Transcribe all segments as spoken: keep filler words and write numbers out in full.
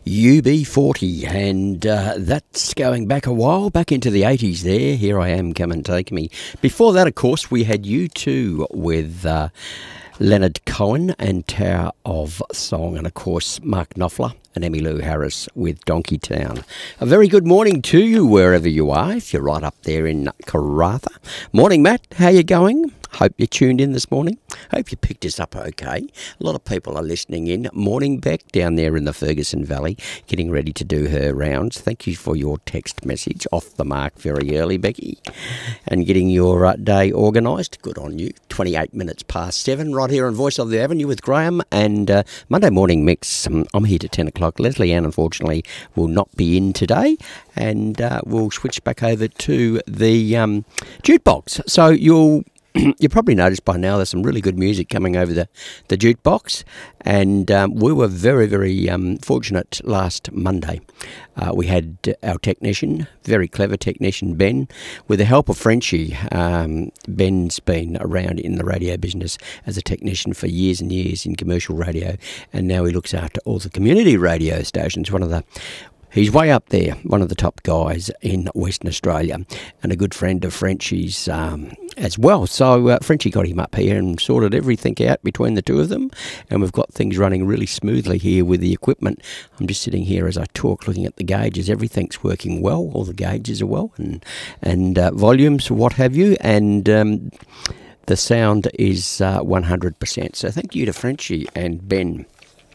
U B forty, and uh, that's going back a while, back into the eighties there. Here I Am, Come and Take Me. Before that, of course, we had U two with uh, Leonard Cohen and Tower of Song, and of course, Mark Knopfler and Emmylou Harris with Donkey Town. A very good morning to you wherever you are, if you're right up there in Karratha. Morning, Matt. How you going? Hope you tuned in this morning. Hope you picked us up okay. A lot of people are listening in. Morning, Beck, down there in the Ferguson Valley, getting ready to do her rounds. Thank you for your text message. Off the mark very early, Becky. And getting your uh, day organised. Good on you. twenty-eight minutes past seven, right here on Voice of the Avenue with Graham. And uh, Monday Morning Mix, um, I'm here to ten o'clock. Leslie Ann, unfortunately, will not be in today. And uh, we'll switch back over to the um, jukebox. So you'll... You probably noticed by now there's some really good music coming over the, the jukebox, and um, we were very, very um, fortunate last Monday. Uh, we had our technician, very clever technician, Ben, with the help of Frenchie. Um, Ben's been around in the radio business as a technician for years and years in commercial radio, and now he looks after all the community radio stations, one of the He's way up there, one of the top guys in Western Australia, and a good friend of Frenchie's um, as well. So uh, Frenchie got him up here and sorted everything out between the two of them, and we've got things running really smoothly here with the equipment. I'm just sitting here as I talk, looking at the gauges. Everything's working well. All the gauges are well, and and uh, volumes, what have you, and um, the sound is uh, one hundred percent. So thank you to Frenchie and Ben,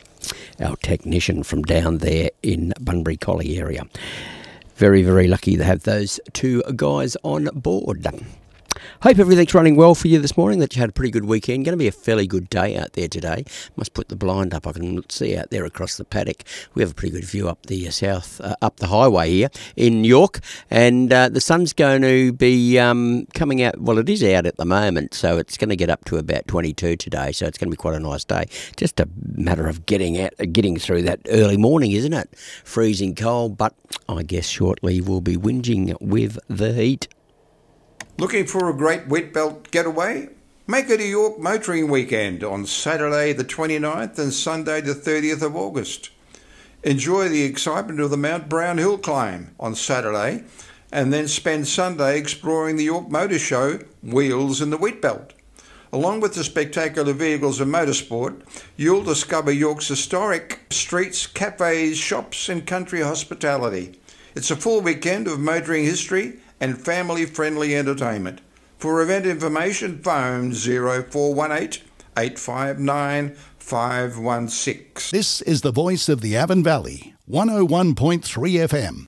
our technician from down there in Bunbury Collie area. Very, very lucky to have those two guys on board. Hope everything's running well for you this morning, that you had a pretty good weekend. Going to be a fairly good day out there today. Must put the blind up. I can see out there across the paddock. We have a pretty good view up the south, uh, up the highway here in York. And uh, the sun's going to be um, coming out. Well, it is out at the moment, so it's going to get up to about twenty-two today. So it's going to be quite a nice day. Just a matter of getting out, getting through that early morning, isn't it? Freezing cold, but I guess shortly we'll be whinging with the heat. Looking for a great wet belt getaway? Make it a York motoring weekend on Saturday the twenty-ninth and Sunday the thirtieth of August. Enjoy the excitement of the Mount Brown Hill climb on Saturday, and then spend Sunday exploring the York Motor Show, Wheels in the Wet Belt. Along with the spectacular vehicles of motorsport, you'll discover York's historic streets, cafes, shops and country hospitality. It's a full weekend of motoring history and family-friendly entertainment. For event information, phone zero four one eight, eight five nine, five one six. This is the voice of the Avon Valley, one oh one point three F M.